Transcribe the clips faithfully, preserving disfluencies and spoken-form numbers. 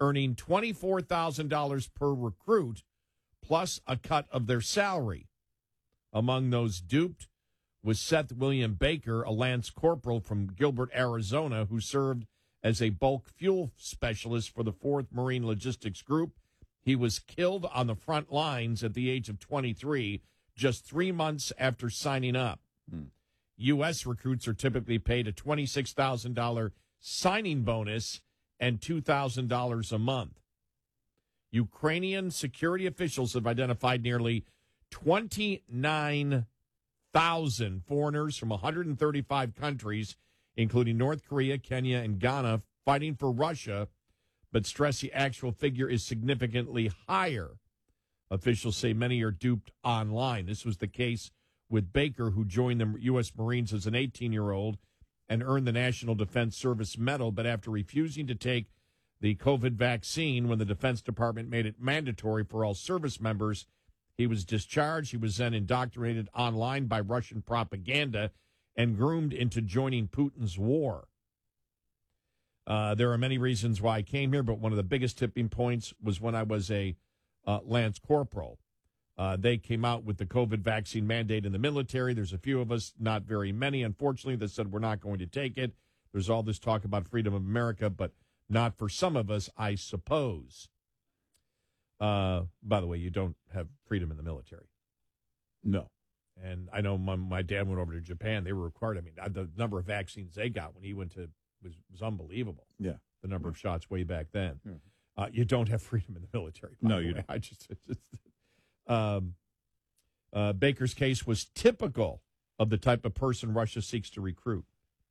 earning twenty-four thousand dollars per recruit, plus a cut of their salary. Among those duped was Seth William Baker, a Lance Corporal from Gilbert, Arizona, who served as a bulk fuel specialist for the fourth Marine Logistics Group. He was killed on the front lines at the age of twenty-three, just three months after signing up. Hmm. U S recruits are typically paid a twenty-six thousand dollars signing bonus and two thousand dollars a month. Ukrainian security officials have identified nearly twenty-nine thousand foreigners from one hundred thirty-five countries, including North Korea, Kenya, and Ghana, fighting for Russia, but stress the actual figure is significantly higher. Officials say many are duped online. This was the case with Baker, who joined the U S Marines as an eighteen-year-old and earned the National Defense Service Medal, but after refusing to take the COVID vaccine when the Defense Department made it mandatory for all service members, he was discharged. He was then indoctrinated online by Russian propaganda and groomed into joining Putin's war. Uh, there are many reasons why I came here, but one of the biggest tipping points was when I was a uh, Lance Corporal. Uh, they came out with the COVID vaccine mandate in the military. There's a few of us, not very many, unfortunately, that said we're not going to take it. There's all this talk about freedom of America, but not for some of us, I suppose. Uh, by the way, you don't have freedom in the military. No. And I know my, my dad went over to Japan. They were required. I mean, the number of vaccines they got when he went to was, was unbelievable. Yeah. The number yeah. of shots way back then. Yeah. Uh, you don't have freedom in the military. No, the you way. don't. I just, just um, uh, Baker's case was typical of the type of person Russia seeks to recruit.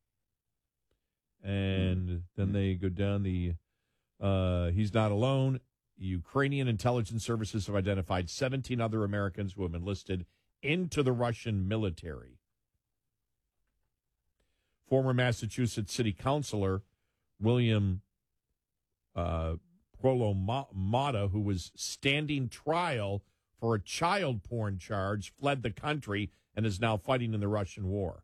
And mm. then mm. they go down the, uh, he's not alone. Ukrainian intelligence services have identified seventeen other Americans who have enlisted into the Russian military. Former Massachusetts City Councilor William uh, Prolomata, who was standing trial for a child porn charge, fled the country and is now fighting in the Russian war.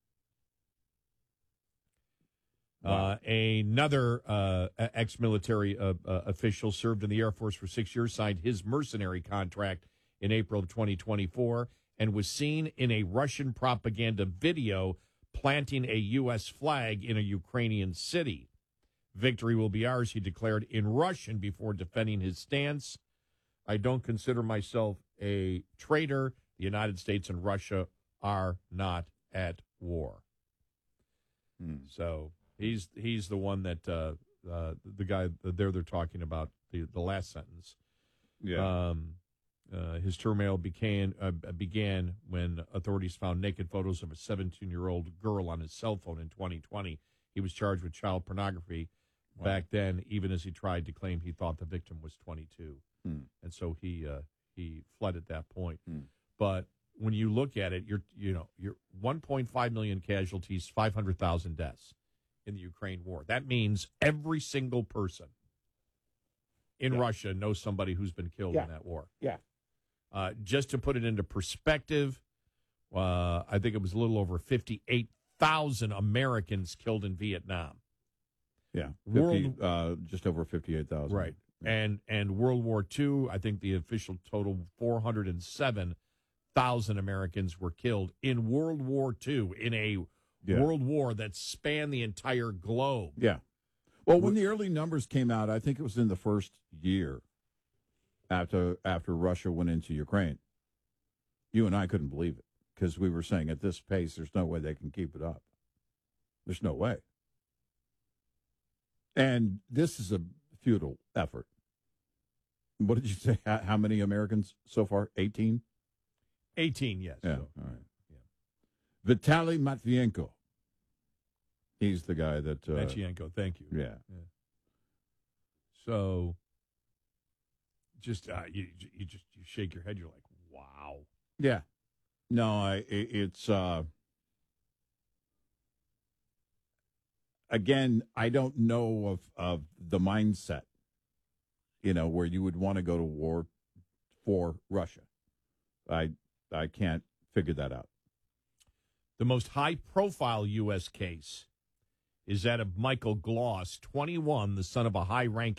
Wow. Uh, another uh, ex-military uh, uh, official served in the Air Force for six years, signed his mercenary contract in April of twenty twenty-four, and was seen in a Russian propaganda video planting a U S flag in a Ukrainian city. Victory will be ours, he declared in Russian before defending his stance. I don't consider myself a traitor. The United States and Russia are not at war. Hmm. So he's he's the one that uh, uh, the guy there they're talking about the the last sentence. Yeah. Um, uh, his terminal began uh, began when authorities found naked photos of a seventeen-year-old girl on his cell phone in twenty twenty. He was charged with child pornography wow. back then, even as he tried to claim he thought the victim was twenty-two, hmm. and so he uh, he fled at that point. Hmm. But when you look at it, you're you know you're one point five million casualties, five hundred thousand deaths in the Ukraine war. That means every single person in yeah. Russia knows somebody who's been killed yeah. in that war. Yeah. Uh, just to put it into perspective, uh, I think it was a little over fifty-eight thousand Americans killed in Vietnam. Yeah, fifty, World, uh, just over fifty-eight thousand. Right. Yeah. And and World War Two, I think the official total, four hundred seven thousand Americans were killed in World War Two, in a yeah. world war that spanned the entire globe. Yeah. Well, when the early numbers came out, I think it was in the first year after after Russia went into Ukraine. You and I couldn't believe it because we were saying at this pace, there's no way they can keep it up. There's no way. And this is a futile effort. What did you say? How, how many Americans so far? eighteen? eighteen, yes. Yeah, so. all right. Yeah. Vitaly Matvienko. He's the guy that... Uh, Matvienko, thank you. Yeah. yeah. So, just, uh, you, you just, you shake your head, you're like, wow. Yeah. No, I, it, it's... Uh, Again, I don't know of, of the mindset, you know, where you would want to go to war for Russia. I I can't figure that out. The most high-profile U S case is that of Michael Gloss, twenty-one, the son of a high-ranking